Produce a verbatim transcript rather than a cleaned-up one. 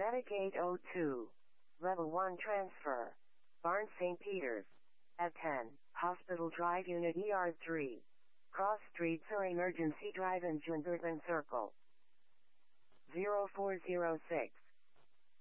Medic eight oh two. Level one transfer. Barnes Saint Peter's. At ten, Hospital Drive Unit E R three. Cross Streets or Emergency Drive in Jungerton Circle. zero four zero six.